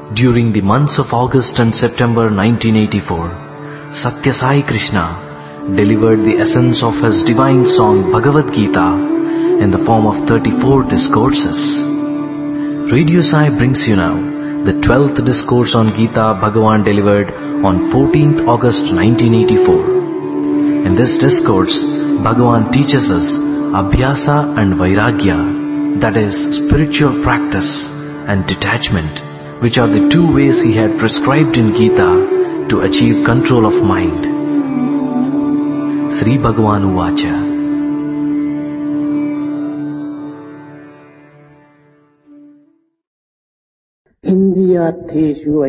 During the months of August and September 1984, Satya Sai Krishna delivered the essence of his divine song Bhagavad Gita in the form of 34 discourses. Radio Sai brings you now the 12th discourse on Gita Bhagavan delivered on 14th August 1984. In this discourse, Bhagavan teaches us Abhyasa and Vairagya, that is, spiritual practice and detachment, which are the two ways he had prescribed in Gita to achieve control of mind. Sri Bhagavan Uvacha. Indriyartheshu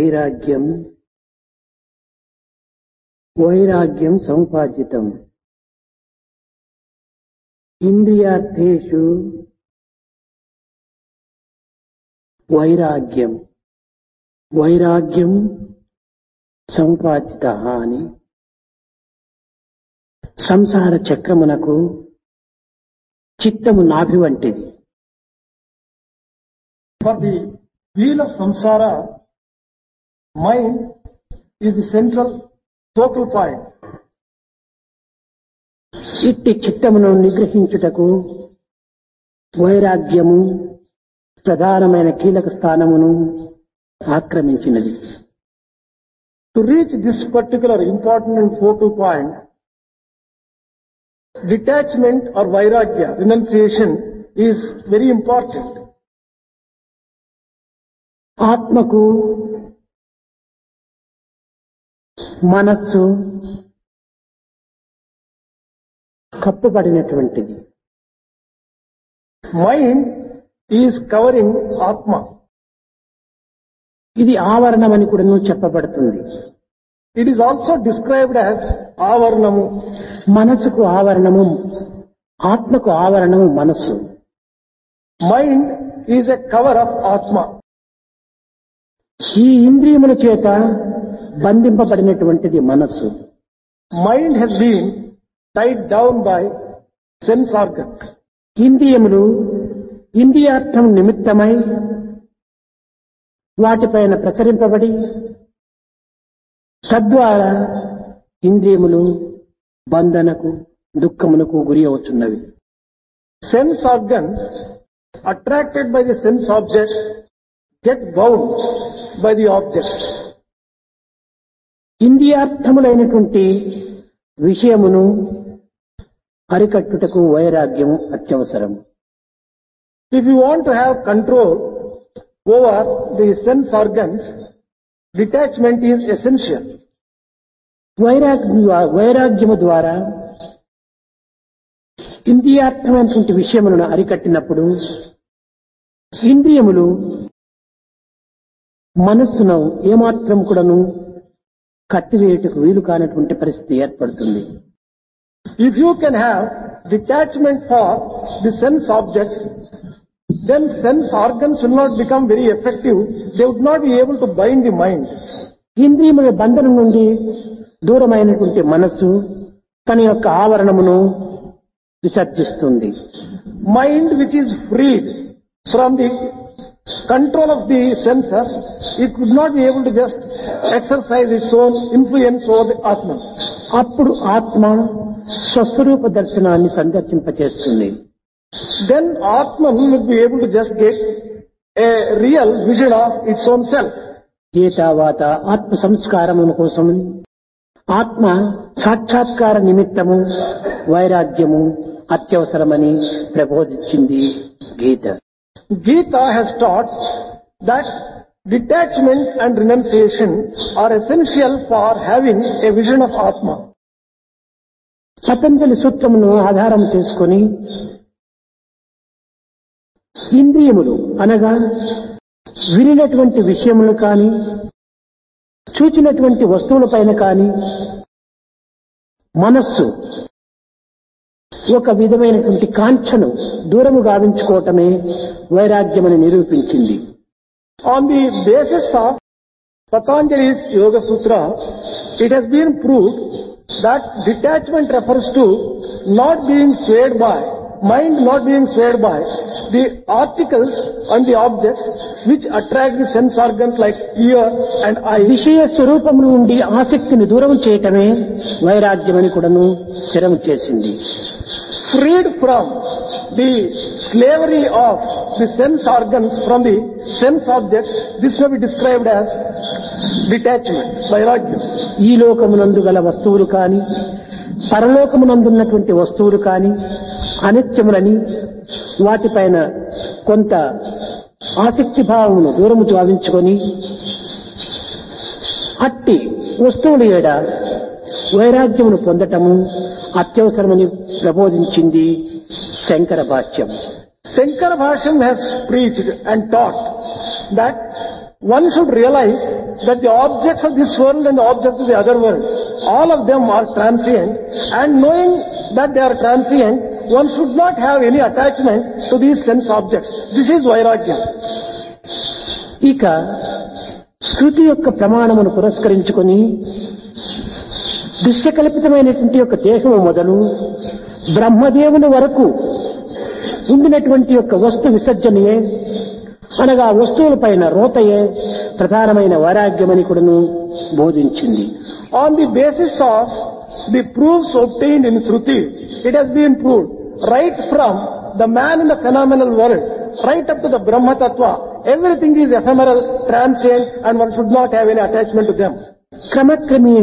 vairagyam sampajitam. Indriyartheshu vairagyam sampajitah ani సంసార చక్రమునకు చిత్తము నాభి వంటిది. For the wheel of samsara, mind is the central focal point. ఇట్టి చిత్తమును నిగ్రహించుటకు వైరాగ్యము ప్రధానమైన కీలక స్థానమును ఆక్రమించినది. To reach this particular important and focal point, detachment or vairagya, renunciation, is very important. ఆత్మకు మనస్సు కప్పుబడినటువంటిది. Mind is covering Atma. ఇది ఆవరణమని కూడా చెప్పబడుతుంది. It is also described as avarnamu. మనసుకు ఆవరణము, ఆత్మకు ఆవరణము మనస్సు. Mind is a cover of Atma. ఈ ఇంద్రియముల చేత బంధింపబడినటువంటిది మనస్సు. Mind has been tied down by sense organs. ఇంద్రియములు ఇంద్రియార్థం నిమిత్తమై వాటిపైన ప్రసరింపబడి తద్వారా ఇంద్రియములు బంధనకు దుఃఖమునకు గురి అవుతున్నవి. Sense organs attracted by the sense objects get bound by the objects. ఇంద్రియార్థములైనటువంటి విషయమును అరికట్టుటకు వైరాగ్యము అత్యవసరం. If you want to have control over the sense organs, detachment is essential. వైరాగ్యము ద్వారా ఇంద్రియార్థమైనటువంటి విషయములను అరికట్టినప్పుడు ఇంద్రియములు మనస్సును ఏమాత్రం కూడాను కట్టివేయుటకు వీలు కానటువంటి పరిస్థితి ఏర్పడుతుంది. If you can have detachment for the sense objects, then sense organs will not become very effective. They would not be able to bind the mind. ఇంద్రియముల బంధనం నుండి దూరమైనటువంటి మనస్సు తన యొక్క ఆవరణమును విసర్జిస్తుంది. Mind which is freed from the control of the senses, it could not be able to just exercise its own influence over the Atma. అప్పుడు ఆత్మ స్వస్వరూప దర్శనాన్ని సందర్శింపచేస్తుంది. Then Atman will be able to just get a real vision of its own self. ఏతావాత ఆత్మ సంస్కారముల కోసం ఆత్మ సాక్షాత్కార నిమిత్తము వైరాగ్యము అత్యవసరమని ప్రబోధించింది గీత. Gita has taught that detachment and renunciation are essential for having a vision of Atma. Patanjali సూత్రమును ఆధారం చేసుకొని ఇంద్రియములు అనగా వినినటువంటి విషయములు కాని చూచినటువంటి వస్తువులపైన కాని మనస్సు ఒక విధమైనటువంటి కాంక్షను దూరము గావించుకోవటమే వైరాగ్యమని నిరూపించింది. On the basis of Patanjali's Yoga Sutra, it has been proved that detachment refers to not being swayed by, mind not being swayed by the articles and the objects which attract the sense organs like ear and eye. విషయ స్వరూపం నుండి ఆసక్తిని దూరం చేయటమే వైరాగ్యమని కూడాను స్థిరం చేసింది. Freed from the slavery of the sense organs from the sense objects, this may be described as detachment, vairagya. ఈ లోకమునందు గల వస్తువులు కాని పరలోకమునందున్నటువంటి వస్తువులు కాని అనిత్యములని వాటిపైన కొంత ఆసక్తి భావమును దూరము భావించుకొని అట్టి వస్తువుల ఏడ వైరాగ్యమును పొందటము అత్యవసరమని ప్రబోధించింది శంకర భాష్యం. Shankara Bhashyam has preached and taught that one should realize that the objects of this world and the objects of the other world, all of them are transient, and knowing that they are transient, one should not have any attachment to these sense objects. This is vairagya. ఇక శృతి యొక్క ప్రమాణమును పురస్కరించుకొని దృశ్యకల్పితమైనటువంటి యొక్క దేహము మొదలు బ్రహ్మదేవుని వరకు ఉండినటువంటి యొక్క వస్తు విసర్జనయే అనగా వస్తువులపైన రోతయే ప్రధానమైన వైరాగ్యమని కూడాను బోధించింది. On the basis of the proofs obtained in Shruti, it has been proved right from the man in the phenomenal world, right up to the Brahma Tattva, everything is ephemeral, transient, and one should not have any attachment to them. క్రమక్రమేణ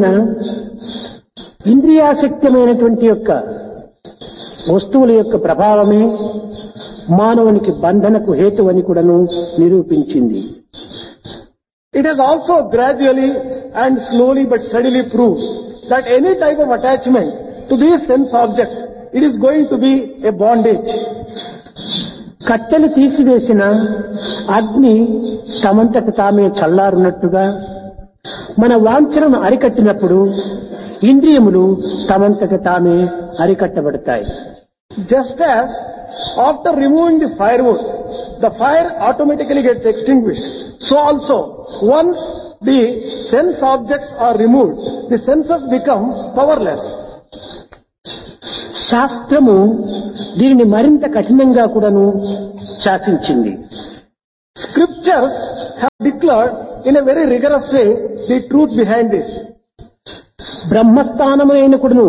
ఇంద్రియాసక్తమైనటువంటి యొక్క వస్తువుల యొక్క ప్రభావమే మానవునికి బంధనకు హేతువని కూడాను నిరూపించింది. It has also gradually and slowly but steadily proved that any type of attachment to these sense objects, it is going to be a bondage. కట్టెలు తీసివేసిన అగ్ని తమంతట తామే చల్లారున్నట్టుగా మన వాంఛనను అరికట్టినప్పుడు ఇంద్రియములు తమంతట తామే అరికట్టబడతాయి. Just as after removing the firewood, the fire automatically gets extinguished. So also, once the sense objects are removed, the senses become powerless. శాస్త్రము దీనిని మరింత కఠినంగా కూడాను శాసించింది. Scriptures have declared in a very rigorous way the truth behind this. బ్రహ్మస్థానమైన కూడాను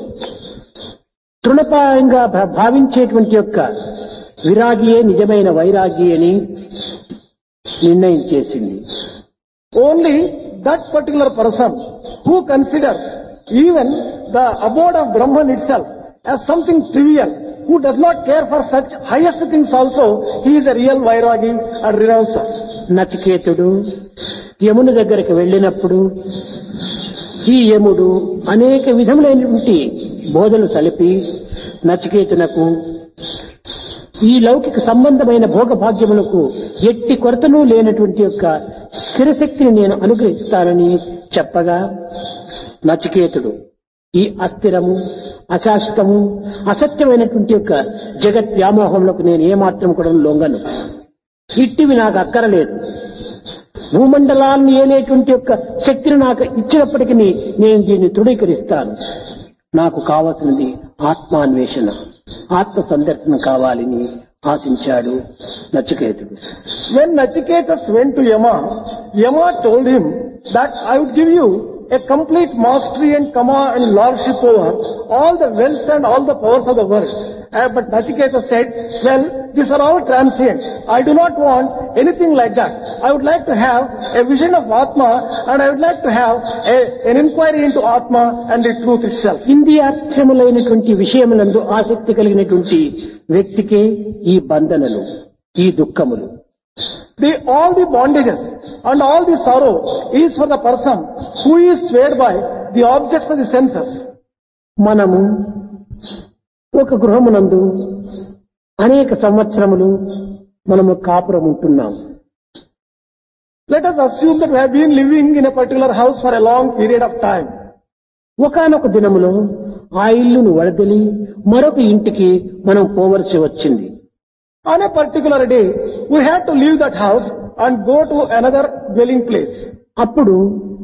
తృణప్రాయంగా భావించేటువంటి యొక్క విరాగియే నిజమైన వైరాగి అని నిర్ణయం చేసింది. Only that particular person who considers even the abode of Brahman itself as something trivial, who does not care for such highest things also, he is a real vairagi and renouncer. నచికేతుడు యముని దగ్గరికి వెళ్ళినప్పుడు ఈ యముడు అనేక విధములైనటువంటి బోధలు సలిపి నచికేతునకు ఈ లౌకిక సంబంధమైన భోగభాగ్యములకు ఎట్టి కొరతను లేనటువంటి యొక్క స్థిరశక్తిని నేను అనుగ్రహిస్తానని చెప్పగా నచికేతుడు ఈ అస్థిరము అశాశ్వతము అసత్యమైనటువంటి యొక్క జగత్ వ్యామోహంలోకి నేను ఏమాత్రం కూడా లొంగను, ఇట్టివి నాకు అక్కరలేదు, భూమండలాన్ని ఏలేటువంటి యొక్క శక్తిని నాకు ఇచ్చినప్పటికీ నేను దీన్ని తృణీకరిస్తాను, నాకు కావలసినది ఆత్మాన్వేషణ, ఆత్మ సందర్శనం కావాలని ఆశించాడు నచికేతుడు. When Nachiketas went to Yama, Yama told him that I would give you a complete mastery and command and lordship over all the wealth and all the powers of the world. But Nachiketa said, well, these are all transient. I do not want anything like that. I would like to have a vision of Atma, and I would like to have an inquiry into Atma and the truth itself. ఇంద్రియార్థములైనటువంటి విషయములందు ఆసక్తి కలిగినటువంటి వ్యక్తికే ఈ బంధనలు, ఈ దుఃఖములు. All the bondages and all the sorrow is for the person who is swayed by the objects of the senses. మనము ఒక గృహమునందు అనేక సంవత్సరములు మనము కాపురం ఉంటున్నాం. Let us assume that we have been living in a particular house for a long period of time. ఒకానొక దినములో ఆ ఇల్లును వదిలి మరొక ఇంటికి మనం పోవలసి వచ్చింది. On a particular day, we had to leave that house and go to another dwelling place. అప్పుడు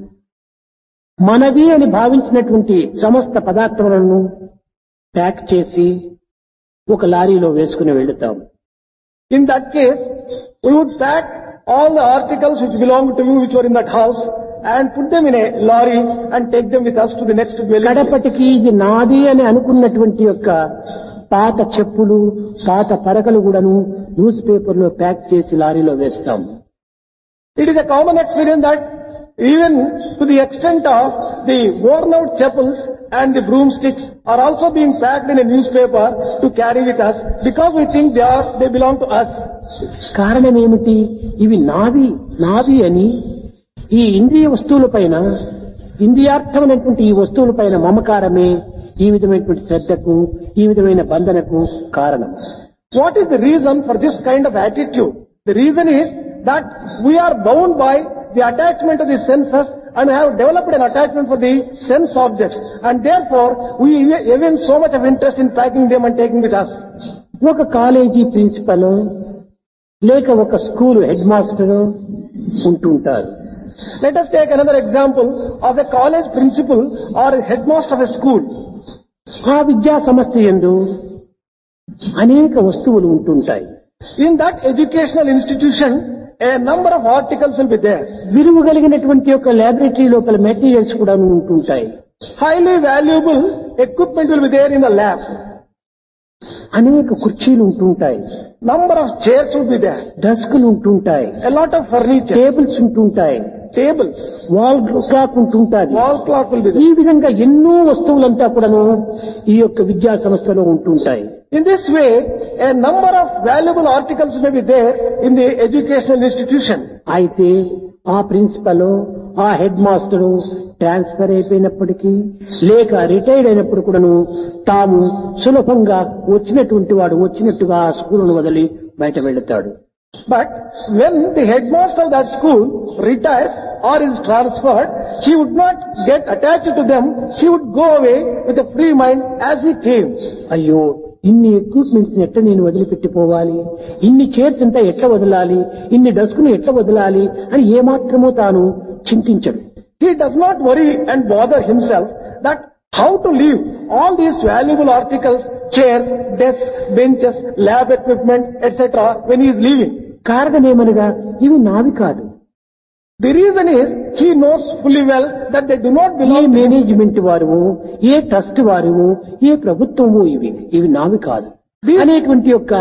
మనది అని భావించినటువంటి సమస్త పదార్థములను ప్యాక్ చేసి ఒక లారీలో వేసుకుని వెళ్తాం. In that case, we would pack all the articles which belonged to you, which were in that house, and put them in a lorry and take them with us to the next dwelling place. కడపటికి ఇది నాది అని అనుకున్నటువంటి యొక్క పాత చెప్పులు, పాత పరకలు కూడాను news paper లో ప్యాక్ చేసి లారీలో వేస్తాం. It is a common experience that even to the extent of the worn out chapels and the broomsticks are also being packed in a newspaper to carry with us because we think they belong to us. కారణం ఏమిటి? ఇవి నావి అని ఈ ఇంద్రియ వస్తువులపైన, ఇంద్రియార్థమైనటువంటి ఈ వస్తువులపైన మమకారమే ఈ విధమైనటువంటి శ్రద్ధకు, ఈ విధమైన బంధనకు కారణం. What is the reason for this kind of attitude? The reason is that we are bound by the attachment of the senses and have developed an attachment for the sense objects, and therefore we evince so much of interest in packing them and taking with us. ఒక college principal లేక ఒక school head master ఉంటుంటారు. Let us take another example of a college principal or a headmaster of a school. ఆ విద్యా సంస్థ యందు అనేక వస్తువులు ఉంటుంటాయి. In that educational institution, a number of articles will be there. విలువ కలిగినటువంటి యొక్క ల్యాబొరేటరీ లోపల మెటీరియల్స్ కూడా ఉంటుంటాయి. Highly valuable equipment will be there in the lab. అనేక కుర్చీలు ఉంటుంటాయి. Number of chairs will be there. డెస్క్లు ఉంటుంటాయి. A lot of furniture. Tables ఉంటుంటాయి. Tables. వాల్ క్లాక్ ఉంటుంటాయి. Wall clock will be there. ఈ విధంగా ఎన్నో వస్తువులంతా కూడాను ఈ యొక్క విద్యా సంస్థలో ఉంటుంటాయి. In this way, a number of valuable articles may be there in the educational institution. అయితే ఆ ప్రిన్సిపల్, ఆ హెడ్ మాస్టరు ట్రాన్స్ఫర్ అయిపోయినప్పటికీ లేక రిటైర్డ్ అయినప్పుడు కూడాను తాము సులభంగా వచ్చినటువంటి వాడు వచ్చినట్టుగా ఆ స్కూలును వదిలి బయట వెళతాడు. But when the headmaster of that school retires or is transferred, he would not get attached to them. He would go away with a free mind as he came. అయ్యో, ఇన్ని ఎక్విప్మెంట్స్ ఎట్లా నేను వదిలిపెట్టిపోవాలి, ఇన్ని చైర్స్ అంతా ఎట్లా వదలాలి, ఇన్ని డస్క్ను ఎట్లా వదలాలి అని ఏమాత్రమో తాను చింతించడు. He does not worry and bother himself that how to leave all these valuable articles, chairs, desks, benches, lab equipment, etc. when he is leaving. కారణమేమనగా ఇవి నావి కాదు. The reason is he knows fully well that they do not A belong to him. Management వారు, ఏ trust వారు, ఏ ప్రభుత్వము ఇవి నావి కాదు అనేటువంటి యొక్క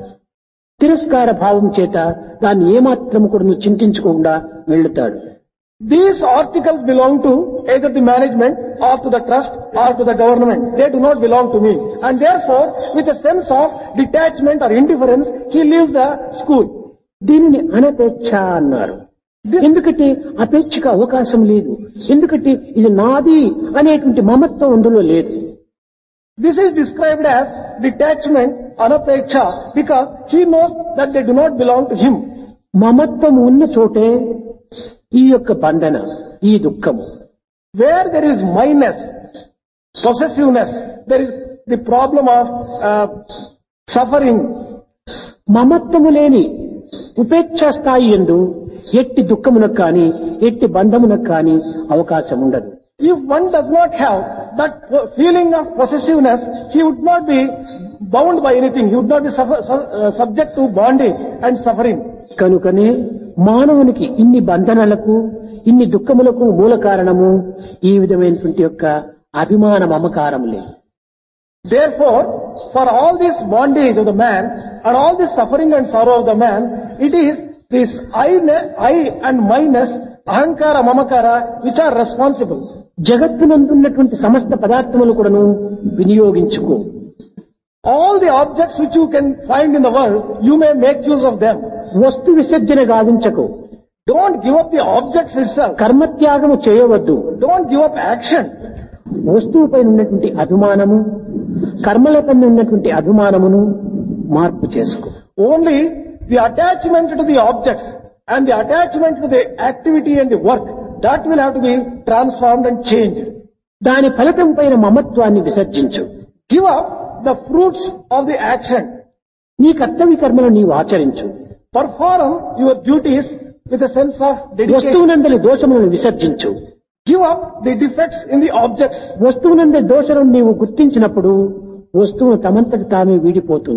తిరస్కార భావం చేత దాన్ని ఏమాత్రం కూడా చింతించకుండా వెళ్తాడు. These articles belong to either the management or to the trust or to the government. They do not belong to me. And therefore, with a sense of detachment or indifference, he leaves the school. దీనిని అనపేక్ష అన్నారు. ఎందుకంటే అపేక్షకు అవకాశం లేదు. ఎందుకంటే ఇది నాది అనేటువంటి మమత్వం అందులో లేదు. This is described as detachment, anapeksha, because he knows that they do not belong to him. మమత్వం ఉన్న చోటే ఈ యొక్క బంధన, ఈ దుఃఖము. Where there is minus, possessiveness, there is the problem of suffering. మమత్వము లేని ఉపేక్ష స్థాయి యందు ఎట్టి దుఃఖమునకు కానీ ఎట్టి బంధమునకు కానీ అవకాశం ఉండదు. If one does not have that feeling of possessiveness, he would not be bound by anything. He would not be subject to bondage and suffering. కనుకనే మానవునికి ఇన్ని బంధనలకు, ఇన్ని దుఃఖములకు మూల కారణము ఈ విధమైనటువంటి యొక్క అభిమాన మమకారములే. Therefore, for all this bondage of the man and all this suffering and sorrow of the man, it is this I and minus, ahankara, mamakara, which are responsible. జగత్తునందున్నటువంటి సమస్త పదార్థములు కూడాను వినియోగించుకో. All the objects which you can find in the world, you may make use of them. వస్తు విసర్జన గావించకు. Don't give up the objects itself. కర్మత్యాగము చేయవద్దు. Don't give up action. వస్తువుపై ఉన్నటువంటి అభిమానము, కర్మలపై ఉన్నటువంటి అభిమానమును మార్పు చేసుకో. Only the attachment to the objects and the attachment to the activity and the work, that will have to be transformed and changed. దాని ఫలితం పైన మమత్వాన్ని విసర్జించు. Give up the fruits of the action. నీ కర్తవ్య కర్మను నీవు ఆచరించు. Perform your duties with a sense of dedication. వస్తువునందలి దోషములను విసర్జించు. Give up the defects in the objects. వస్తువునందలి దోషములను నీవు గుర్తించినప్పుడు వస్తువు తమంతటి తామే వీడిపోతుంది.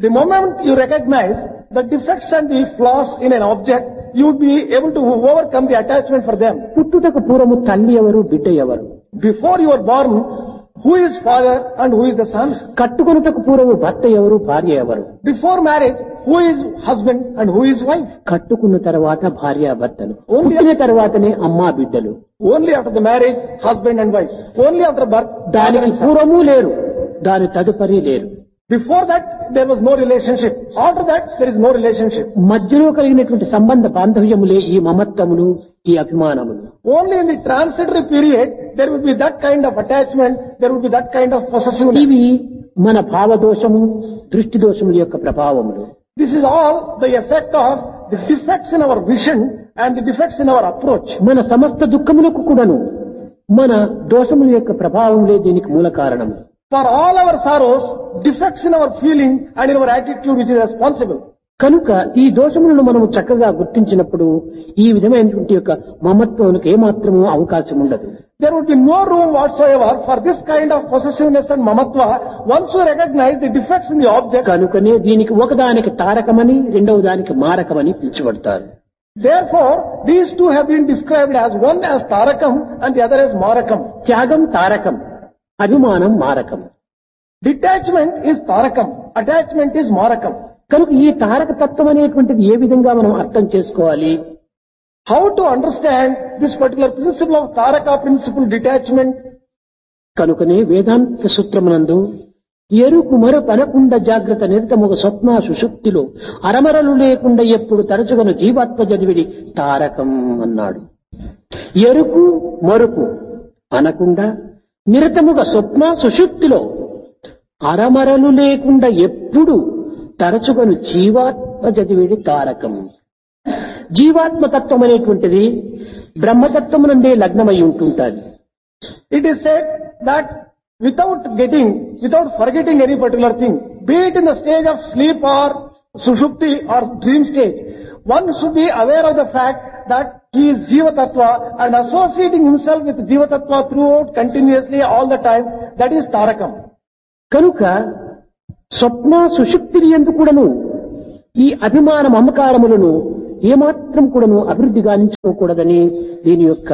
The moment you recognize the defects and the flaws in an object, you would be able to overcome the attachment for them. పుట్టుటకు పూర్వము తల్లి ఎవరు, బిడ్డ ఎవరు? Before you are born, who is father and who is the son? కట్టుకొనుటకు పూర్వము భర్త ఎవరు, భార్య ఎవరు? Before marriage, who is husband and who is wife? కట్టుకున్న తర్వాత భార్య భర్తలు, పుట్టిన తర్వాతనే అమ్మా బిడ్డలు. Only after the marriage, husband and wife. Only after birth, దానికి father and son. పూర్వము లేరు, దాని తదుపరి లేరు. Before that, there was no relationship. After that, there is no relationship. మధ్యలో కలిగినటువంటి సంబంధ బాంధవ్యములే ఈ మమత్వములు, ఈ అభిమానములు. Only in the transitory period, there will be that kind of attachment, there will be that kind of possessiveness. ఇవి మన భావదోషము, దృష్టి దోషముల యొక్క ప్రభావములు. This is all the effect of the defects in our vision and the defects in our approach. మన సమస్త దుఃఖములకు కూడాను మన దోషముల యొక్క ప్రభావములే దీనికి మూల కారణము. For all our sorrows, defects in our feeling and in our attitude which is responsible. కనుక ఈ దోషములను మనము చక్కగా గుర్తించినప్పుడు ఈ విధమైనటువంటి యొక్క మమత్వానికి ఏమాత్రము అవకాశం ఉండదు. There would be no room whatsoever for this kind of possessiveness and mamatva once you recognize the defects in the object. కనుకనే దీనికి ఒకదానికి తారకమని, రెండవ దానికి మారకమని పిలుచబడతారు. Therefore, these two have been described as one as tarakam and the other as marakam. త్యాగం తారకం, అభిమానం మారకం. Detachment is tarakam, attachment is marakam. కనుక ఈ తారక తత్వం అనేటువంటిది ఏ విధంగా మనం అర్థం చేసుకోవాలి? How to understand this particular principle of taraka principle detachment? కనుకనే వేదాంత సూత్రమునందు ఎరుకు మరపనకుండా జాగ్రత్త నిరతముగ స్వప్న సుషుప్తిలో అరమరలు లేకుండా ఎప్పుడు తరచుగను జీవాత్మ చదివిడి తారకం అన్నాడు. ఎరుకు మరుపు అనకుండా నిరతముగా స్వప్న సుషుప్తిలో అరమరలు లేకుండా ఎప్పుడు తరచుగను జీవాత్మ చదివిడి తారకం. జీవాత్మతత్వం అనేటువంటిది బ్రహ్మతత్వమునందే లగ్నమై ఉంటుంటాది. It is said that without forgetting any particular thing, be it in the stage of sleep or sushupti or dream stage, one should be aware of the fact that he is Jiva Tattva and associating himself with Jiva Tattva throughout continuously all the time, that is Tarakam. కనుక స్వప్న సుషుప్తిని యందు కూడాను ఈ అభిమాన మమకారములను ఏమాత్రం కూడాను అభివృద్ధి గావించుకోకూడదని దీని యొక్క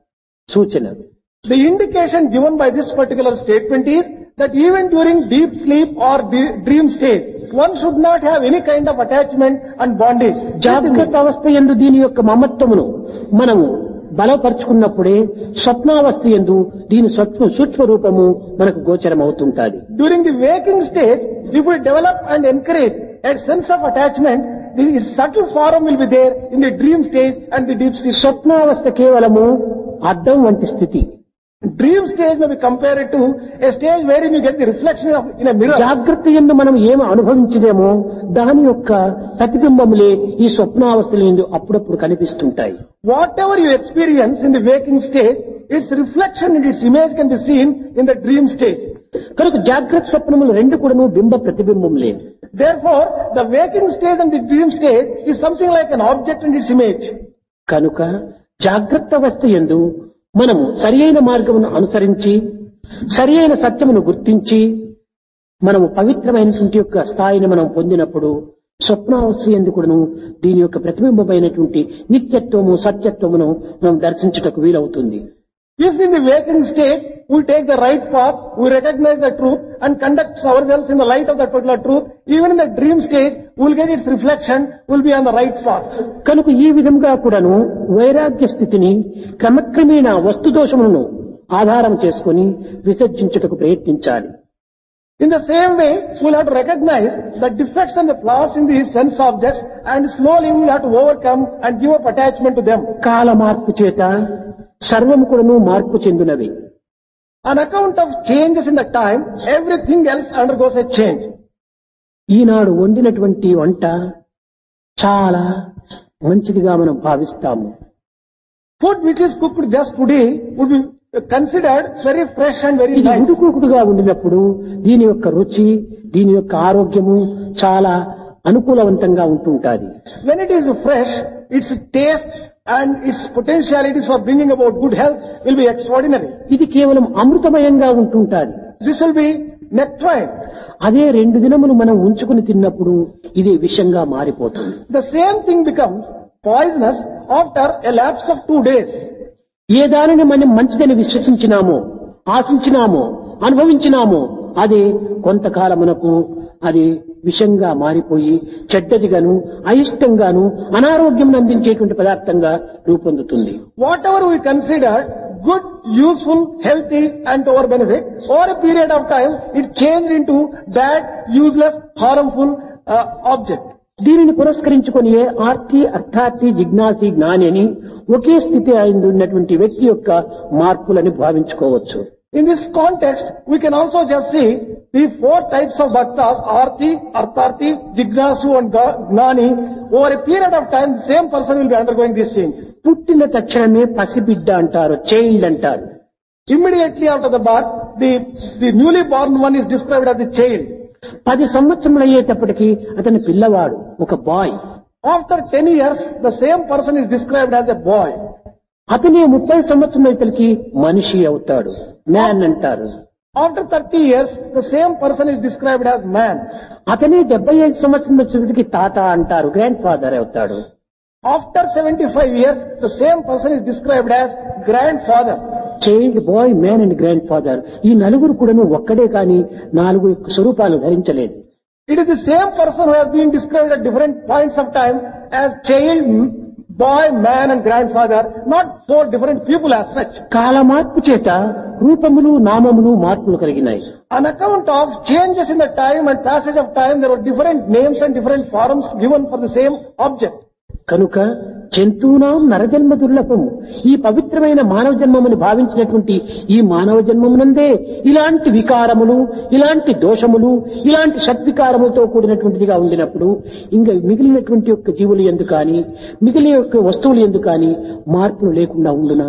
సూచన. The indication given by this particular statement is that even during deep sleep or dream state, one should not have any kind of attachment and bondage. జాగ్రత్త అవస్థ యందు దీని యొక్క మమత్వమును మనము బలపరుచుకున్నప్పుడే స్వప్నావస్థ యందు దీని సూక్ష్మ రూపము మనకు గోచరమవుతుంటాది. During the waking stage, if we develop and encourage a sense of attachment, the subtle form will be there in the dream stage and the deep stage. స్వప్నావస్థ కేవలము అద్దం వంటి స్థితి. Dream stage may be compared to a stage wherein you get the reflection of in a mirror. జాగ్రత్త యందు మనం ఏమి అనుభవించదేమో దాని యొక్క ప్రతిబింబములే ఈ స్వప్నావస్థల యందు అప్పుడప్పుడు కనిపిస్తుంటాయి. Whatever you experience in the waking stage, its reflection and its image can be seen in the dream stage. కనుక జాగ్రత్త స్వప్నములు రెండు కూడాను బింబ ప్రతిబింబములే. Therefore, the waking stage and the dream stage is something like an object and its image. కనుక జాగ్రత్త అవస్థ యందు మనము సరి అయిన మార్గమును అనుసరించి సరి అయిన సత్యమును గుర్తించి మనము పవిత్రమైనటువంటి యొక్క స్థాయిని మనం పొందినప్పుడు స్వప్నావస్థ యందు కూడాను దీని యొక్క ప్రతిబింబమైనటువంటి నిత్యత్వము సత్యత్వమును మనం దర్శించుటకు వీలవుతుంది. If in the waking stage we take the right path, we recognize the truth and conduct ourselves in the light of that particular truth, even in the dream stage we will get its reflection, we will be on the right path. కనుక ఈ విధంగా కూడాను వైరాగ్య స్థితిని క్రమక్రమేణా వస్తుదోషములను ఆధారం చేసుకుని విసర్జించుటకు ప్రయత్నించాలి. In the same way, we will have to recognize the defects and the flaws in these sense objects and slowly we will have to overcome and give up attachment to them. కాల మార్పు చేత సర్వము కూడాను మార్పు చెందినవి. On account of changes in the time, everything else undergoes a change. ఈనాడు వండినటువంటి వంట చాలా మంచిదిగా మనం భావిస్తాము. Food which is cooked just today would be considered very fresh and very ఇది nice. ఉడుకుడుకుగా ఉండినప్పుడు దీని యొక్క రుచి, దీని యొక్క ఆరోగ్యము చాలా అనుకూలవంతంగా ఉంటుంటాది. When it is fresh, its taste and its potentialities for bringing about good health will be extraordinary. ఇది కేవలం అమృతమయంగా ఉంటుంటాది. This will be nectarine. అదే 2 దినములు మనం ఉంచుకుని తిన్నప్పుడు ఇది విషంగా మారిపోతుంది. The same thing becomes poisonous after a lapse of 2 days. ఏ దానిని మనం మంచిదని విశ్వసించినామో, ఆశించినామో, అనుభవించినామో అది కొంతకాలమునకు అది విషంగా మారిపోయి చెడ్డదిగాను, అయిష్టంగాను, అనారోగ్యం అందించేటువంటి పదార్థంగా రూపొందుతుంది. Whatever we consider good, useful, healthy and to our benefit, over a period of time it changed into bad, useless, harmful object. దీనిని పురస్కరించుకొని ఆర్తి, అర్థార్థి, జిజ్ఞాసి, జ్ఞాని అని ఒకే స్థితి అయి ఉన్నటువంటి వ్యక్తి యొక్క మార్పులని భావించుకోవచ్చు. In this context, we can also just see the 4 types of bhaktas, Arti, Artharthi, Jignasu and Gnani. Over a period of time, the same person will be undergoing these changes. పుట్టిన తక్షణమే పసిబిడ్డ అంటారు, చైల్డ్ అంటారు. Immediately after the birth, the newly born one is described as the child. 10 సంవత్సరములు అయ్యేటప్పటికి అతని పిల్లవాడు, ఒక bye. After 10 years, the same person is described as a boy. అతనే 30 సంవత్సరం అయితలకి మనిషి అవుతాడు, మ్యాన్ అంటారు. After 30 years, the same person is described as man. అతనే 75 సంవత్సరం వచ్చేటికి తాత అంటారు, గ్రాండ్ ఫాదర్ అవుతాడు. After 75 years, the same person is described as grandfather. Child, bye, man and grand father ఈ నలుగురు కూడాను ఒక్కడే కానీ 4 స్వరూపాలు ధరించలేదు. It is the same person who has been described at different points of time as child, boy, man and grandfather, not 4 different people as such. కాల మార్పు చేత రూపములు, నామములు మార్పులు కలిగినాయి. On account of changes in the time and passage of time, there were different names and different forms given for the same object. కనుక జంతువునాం నరజన్మ దుర్లభము, ఈ పవిత్రమైన మానవ జన్మమును భావించినటువంటి ఈ మానవ జన్మమునందే ఇలాంటి వికారములు, ఇలాంటి దోషములు, ఇలాంటి షడ్వికారములతో కూడినటువంటిదిగా ఉండినప్పుడు ఇంకా మిగిలినటువంటి యొక్క జీవులు ఎందు కానీ, మిగిలిన యొక్క వస్తువులు ఎందు కానీ మార్పులు లేకుండా ఉండునా?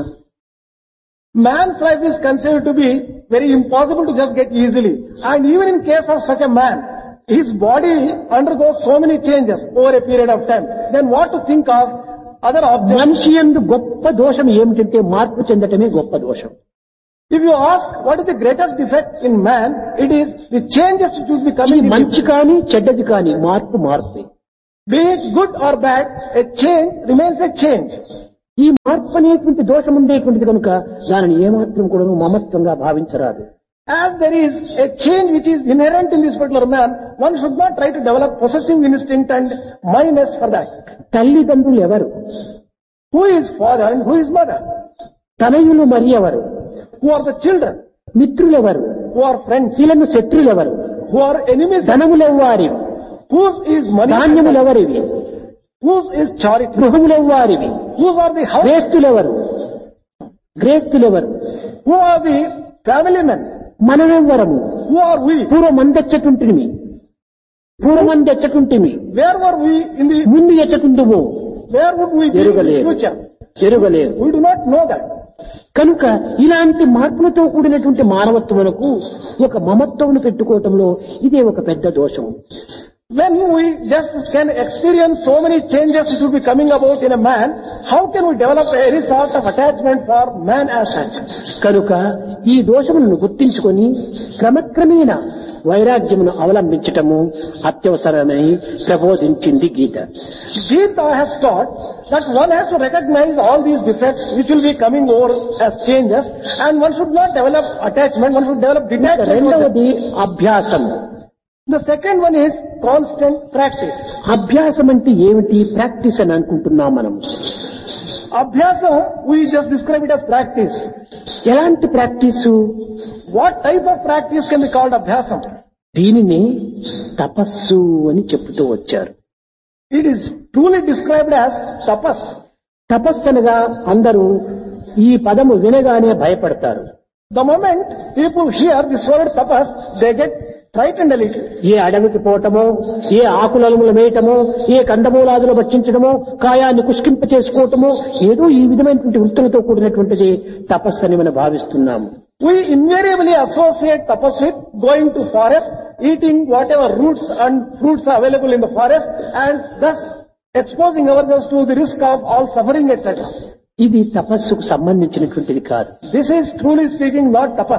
Man's life is considered to be very impossible to just get easily. And even in case of such a man, his body undergoes so many changes over a period of time. Then what to think of other objects? మనిషి యందు గొప్ప దోషం ఏమిటంటే మార్పు చెందటమే గొప్ప దోషం. If you ask what is the greatest defect in man, it is the changes which will be coming in him. మంచి కానీ చెడ్డది కానీ మార్పు. Be it good or bad, a change remains a change. ఈ మార్పు అనేటువంటి దోషం ఉండేటువంటిది కనుక దానిని ఏమాత్రం కూడా మమత్వంగా భావించరాదు. As there is a change which is inherent in this particular man, one should not try to develop possessive instinct and mindness for that. తల్లిదండ్రులు ఎవరు? Who is father and who is mother? తనయులు మరి ఎవరు? Who are the children? మిత్రులు ఎవరు? Who are friends? వీళ్ళను శత్రులు ఎవరు? Who are enemies? ధనములు ఎవ్వారివి? Whose is money? ధాన్యములు ఎవరివి? Whose is charity? గృహములు ఎవ్వారివి? Whose are the house? గ్రేస్తులెవరు? Who are the family men? మనమెవ్వరము? Who are we? పూర్వమందెచ్చటుంటిమి. Where were we in the? ముందు ఎచ్చటుందుము. Where would we be in the future? ఎరుగలేదు. We do not know that. కనుక ఇలాంటి మార్పులతో కూడినటువంటి మానవత్వమునకు ఒక మమత్వమును పెట్టుకోవటంలో ఇదే ఒక పెద్ద దోషం. When we just can experience so many changes which will be coming about in a man, how can we develop any sort of attachment for man as such? కనుక ఈ దోషములను గుర్తించుకొని క్రమక్రమేణా వైరాగ్యమును అవలంబించటము అత్యవసరమని ప్రబోధించింది గీత. Gita has taught that one has to recognize all these defects which will be coming over as changes, and one should not develop attachment, one should develop detachment. రెండవది అభ్యాసం. The second one is constant practice. అభ్యాసం అంటే ఏమిటి? Practice అని అనుకుంటున్నాం మనం. Abhyasam, we just describe it as practice. ఎలాంటి practice? What type of practice can be called abhyasam? దీనిని తపస్సు అని చెప్తూ వచ్చారు. It is truly described as tapas. తపస్సు అనగా అందరూ ఈ పదము వినగానే భయపడతారు. The moment people hear this word tapas, they get frightened a little. ఏ అడవికి పోవటమో, ఏ ఆకులములు వేయటమో, ఏ కందమూలాదులు భక్షించడమో, కాయాన్ని కుష్కింప చేసుకోవటమో, ఏదో ఈ విధమైనటువంటి వృత్తులతో కూడినటువంటిది తపస్సు అని మనం భావిస్తున్నాము. We invariably associate tapas with going to forest, eating whatever roots and fruits are available in the forest, and thus exposing ourselves to the risk of all suffering, etc. ఇది తపస్సుకు సంబంధించినటువంటిది కాదు. This is truly speaking not tapas.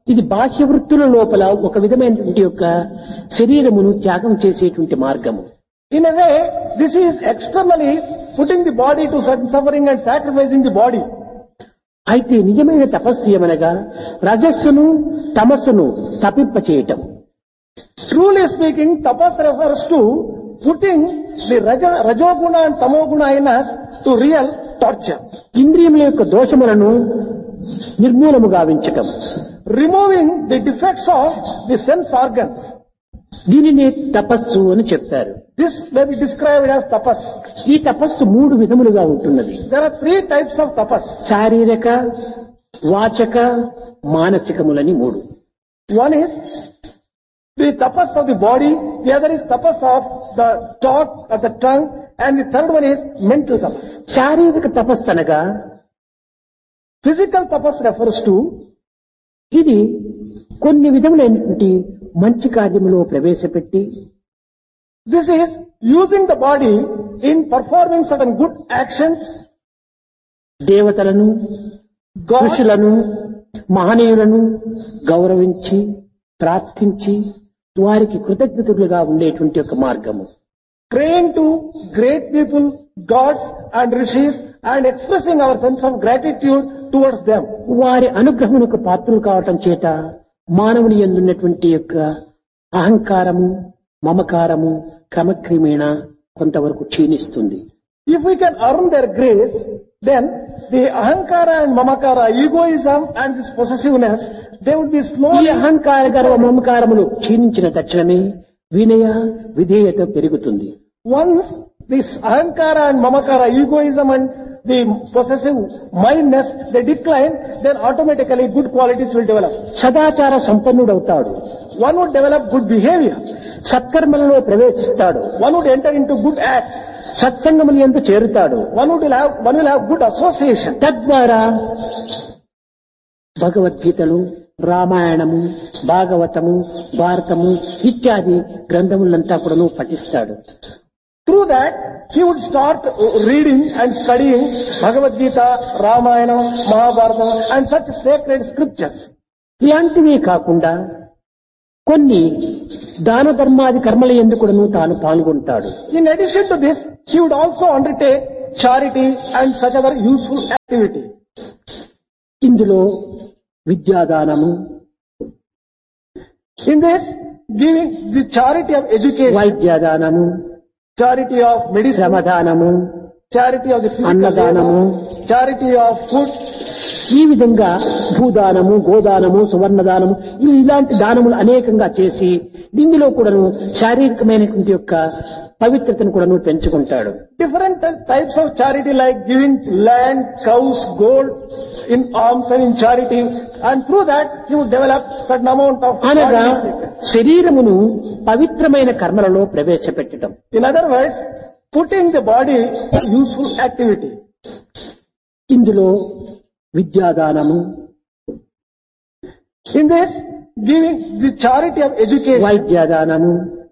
ఇది బాహ్య వృత్తుల లోపల ఒక విధమైనటువంటి యొక్క శరీరమును త్యాగం చేసేటువంటి మార్గము. In a way, this is externally putting the body to certain suffering and sacrificing the body. అయితే నిజమైన తపస్సు ఏమనగా రజస్సును తమస్సును తప్పింపచేయటం. Truly speaking, tapas refers to putting the rajoguna and tamoguna in us to real torture. ఇంద్రియముల యొక్క దోషములను నిర్మూలము గావించటం. Removing the defects of the sense organs. దీనిని తపస్సు అని చెప్తారు. This may be described as tapas. ఈ తపస్సు 3 విధములుగా ఉంటున్నది. There are 3 types of tapas. శారీరక, వాచక, మానసికములని 3. One is the tapas of the body, the other is tapas of the thought, of the tongue, and the third one is mental tapas. శారీరక తపస్సు అనగా Physical tapas refers to ఇది కొన్ని విధములైనటువంటి మంచి కార్యములో ప్రవేశపెట్టి this is using the body in performing certain good actions. దేవతలను, God, ఋషులను, మహనీయులను గౌరవించి ప్రార్థించి వారికి కృతజ్ఞతలుగా ఉండేటువంటి ఒక మార్గము. praying to great people, gods and rishis, and expressing our sense of gratitude towards them. వారి అనుగ్రహమునకు పాత్రులు కావటం చేత మానవుని యందున్నటువంటి యొక్క అహంకారము, మమకారము క్రమక్రమేణా కొంతవరకు క్షీణిస్తుంది. If we can earn their grace, then the ahankara and mamakara, egoism and this possessiveness, they would be ఈ slowly. అహంకార గర్వ మమకారములు క్షీణించిన తక్షణమే వినయ విధేయత పెరుగుతుంది. Once this ahankara and mamakara, egoism and the possessive mindness, they decline, then automatically good qualities will develop. సదాచార సంపన్నుడవుతాడు. One would develop good behavior. సత్కర్మలలో ప్రవేశిస్తాడు. One would enter into good acts. సత్సంగములు యందు చేరుతాడు. One will have good association. తద్వారా భగవద్గీతలు, రామాయణము, భాగవతము, భారతము ఇత్యాది గ్రంథములంతా కూడాను పఠిస్తాడు. Through that, he would start reading and studying Bhagavad Gita, Ramayana, Mahabharata and such sacred scriptures. ఇలాంటివే కాకుండా కొన్ని దాన ధర్మాది కర్మల యందు కూడాను తాను పాల్గొంటాడు. In addition to this, he would also undertake charity and such other useful activity. ఇందులో విద్యాదానము, In this, giving the charity of education, వైద్యదానము, charity of medicine, శ్రమదానము, charity of the physical అన్నదానము, labor, charity of food, ఈ విధంగా భూదానము, గోదానము, సువర్ణదానము ఇలాంటి దానములు అనేకంగా చేసి దీనిలో కూడాను శారీరకమైనటువంటి యొక్క పవిత్రతను కూడాను పెంచుకుంటాడు. different types of charity like giving land, cows, gold in alms and in charity, and through that he would develop certain amount of అనగా quality. శరీరమును పవిత్రమైన కర్మలలో ప్రవేశపెట్టడం. In other words, putting the body in useful activity. ఇందులో విద్యాదానము, In this, giving the charity of education, వైద్యదానము,